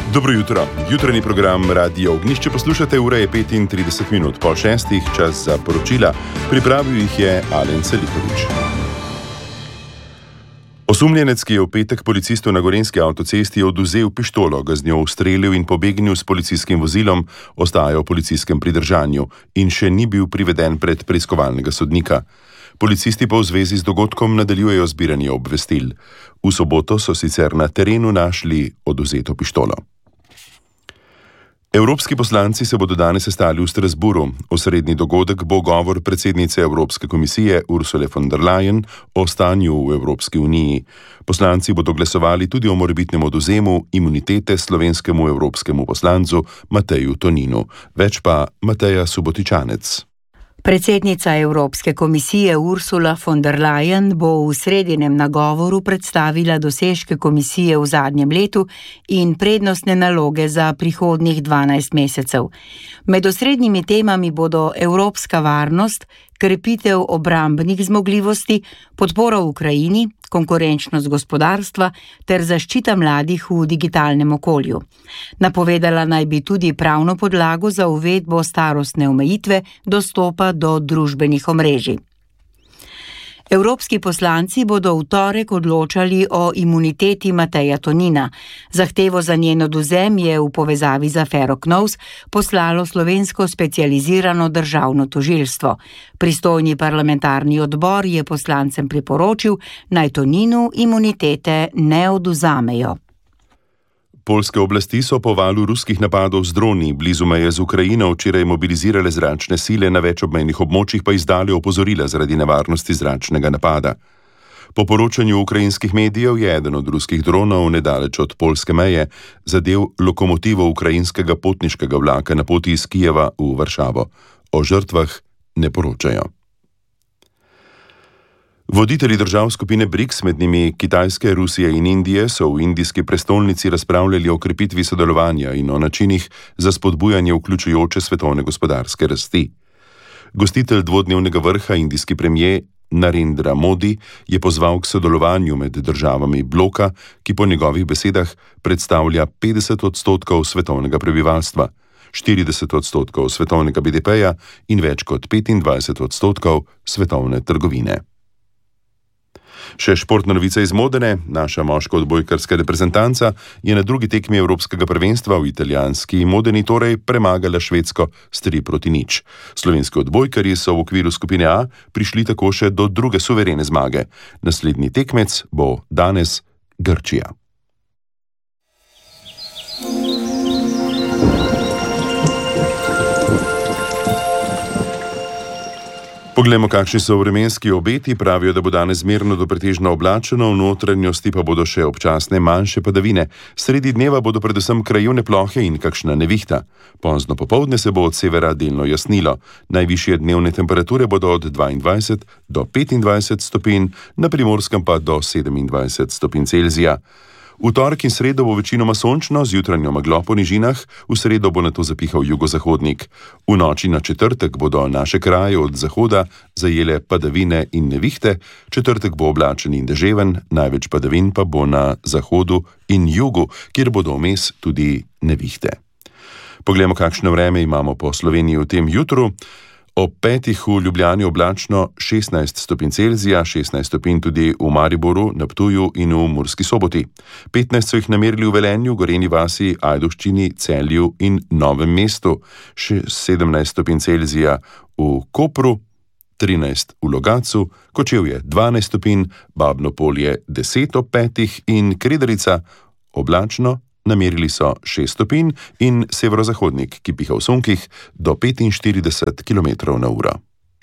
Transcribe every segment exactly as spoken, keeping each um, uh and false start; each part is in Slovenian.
Dobro jutro. Jutranji program Radio Ognjišče poslušate, ura je petintrideset minut po šestih, čas za poročila. Pripravil jih je Alen Celikovič. Osumljenec, ki je v petek policistu na gorenjski avtocesti oduzel pištolo, ga z njo ustrelil in pobegnil s policijskim vozilom, ostaja v policijskem pridržanju in še ni bil priveden pred preiskovalnega sodnika. Policisti pa v zvezi z dogodkom nadaljujejo zbiranje obvestil. V soboto so sicer na terenu našli oduzeto pištolo. Evropski poslanci se bodo danes sestali v Strasbourgu. Osrednji dogodek bo govor predsednice Evropske komisije Ursule von der Leyen o stanju v Evropski uniji. Poslanci bodo glasovali tudi o morebitnem odvzemu imunitete slovenskemu evropskemu poslancu Mateju Toninu. Več pa Mateja Subotičanec. Predsednica Evropske komisije Ursula von der Leyen bo v sredinem nagovoru predstavila dosežke komisije v zadnjem letu in prednostne naloge za prihodnjih dvanajst mesecev. Med osrednjimi temami bodo evropska varnost, krepitev obrambnih zmogljivosti, podpora Ukrajini, konkurenčnost gospodarstva ter zaščita mladih v digitalnem okolju. Napovedala naj bi tudi pravno podlago za uvedbo starostne omejitve dostopa do družbenih omrežij. Evropski poslanci bodo v torek odločali o imuniteti Mateja Tonina. Zahtevo za njen odvzem je v povezavi z afero Knovs poslalo slovensko specializirano državno tožilstvo. Pristojni parlamentarni odbor je poslancem priporočil, naj Toninu imunitete ne odvzamejo. Poljske oblasti so po valu ruskih napadov z droni blizu meje z Ukrajino včeraj mobilizirale zračne sile, na več obmejnih območjih pa izdale opozorila zaradi nevarnosti zračnega napada. Po poročanju ukrajinskih medijev je eden od ruskih dronov nedaleč od poljske meje zadel lokomotivo ukrajinskega potniškega vlaka na poti iz Kijeva v Varšavo. O žrtvah ne poročajo. Voditelji držav skupine briks, med njimi Kitajske, Rusije in Indije, so v indijski prestolnici razpravljali o krepitvi sodelovanja in o načinih za spodbujanje vključujoče svetovne gospodarske rasti. Gostitelj dvodnevnega vrha, indijski premier Narendra Modi, je pozval k sodelovanju med državami bloka, ki po njegovih besedah predstavlja petdeset odstotkov svetovnega prebivalstva, štirideset odstotkov svetovnega B D P-ja in več kot petindvajset odstotkov svetovne trgovine. Še športna novica iz Modene. Naša moška odbojkarska reprezentanca je na drugi tekmi Evropskega prvenstva v italijanski Modeni torej premagala Švedsko s tri proti nič. Slovenski odbojkarji so v okviru skupine A prišli tako še do druge suverene zmage. Naslednji tekmec bo danes Grčija. Poglejmo, kakšni so vremenski obeti. Pravijo, da bo danes zmerno do pretežno oblačeno, v notranjosti pa bodo še občasne manjše padavine. Sredi dneva bodo predvsem krajevne plohe in kakšna nevihta. Pozno popoldne se bo od severa delno jasnilo. Najvišje dnevne temperature bodo od dvaindvajset do petindvajset stopinj, na Primorskem pa do sedemindvajset stopinj Celzija. V torek in sredo bo večinoma sončno, z jutranjo meglo po nižinah, v sredo bo nato zapihal jugozahodnik. V noči na četrtek bodo naše kraje od zahoda zajele padavine in nevihte, četrtek bo oblačen in deževen, največ padavin pa bo na zahodu in jugu, kjer bodo vmes tudi nevihte. Poglejmo, kakšno vreme imamo po Sloveniji v tem jutru. Ob petih v Ljubljani oblačno šestnajst stopinj Celzija, šestnajst stopinj tudi v Mariboru, na Ptuju in v Murski Soboti. petnajst so jih namerili v Velenju, Gorenji vasi, Ajdovščini, Celju in Novem mestu, sedemnajst stopinj Celzija v Kopru, trinajst v Logatcu, Kočevje dvanajst stopinj, Babno Polje deset ob petih in Kredarica oblačno. Namerili so šest stopinj in severozahodnik, ki piha v sunkih do petinštirideset kilometrov na uro.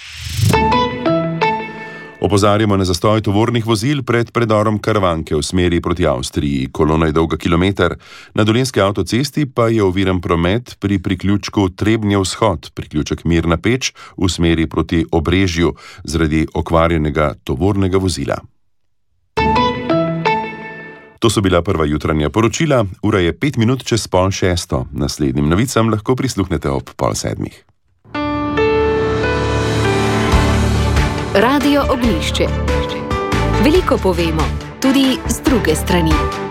Opozarjamo na zastoj tovornih vozil pred predorom Karavanke v smeri proti Avstriji. Kolona je dolga kilometer. Na Dolenjski avtocesti pa je oviran promet pri priključku Trebnje vzhod, priključek Mirna Peč v smeri proti Obrežju zaradi okvarjenega tovornega vozila. To so bila prva jutranja poročila, ura je pet minut čez pol šesto. Naslednjim novicam lahko prisluhnete ob pol sedmih. Radio Ognjišče. Veliko povemo, tudi z druge strani.